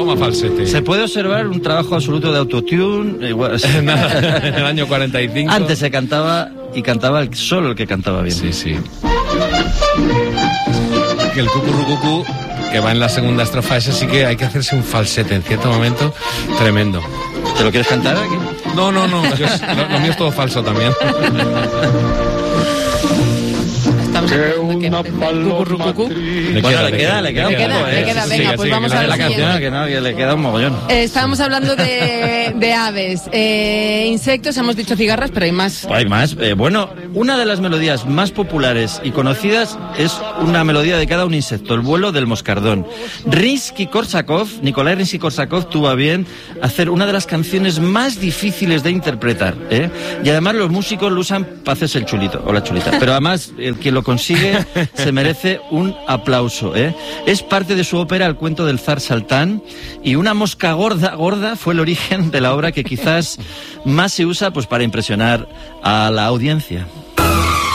toma falsete. Se puede observar un trabajo absoluto de autotune. En el año 45. Antes se cantaba y cantaba solo el que cantaba bien. Sí, sí. Que el cucurrucucú, que va en la segunda estrofa, ese sí que hay que hacerse un falsete en cierto momento tremendo. ¿Te lo quieres cantar aquí? No. Lo mío es todo falso también. Estamos hablando de cucurrucucú. Bueno, le queda un poco, le queda. Venga, pues vamos a la canción, que le queda un mogollón. Estábamos hablando de aves, insectos, hemos dicho cigarras, pero hay más. Hay más. Bueno, una de las melodías más populares y conocidas es una melodía dedicada a un insecto, el vuelo del moscardón. Nikolai Rimsky-Korsakov tuvo a bien hacer una de las canciones más difíciles de interpretar, ¿eh? Y además los músicos lo usan para hacerse el chulito o la chulita. Pero además el que lo consigue se merece un aplauso, ¿eh? Es parte de su ópera El cuento del zar Saltán, y una mosca gorda fue el origen de la obra que quizás más se usa pues para impresionar a la audiencia.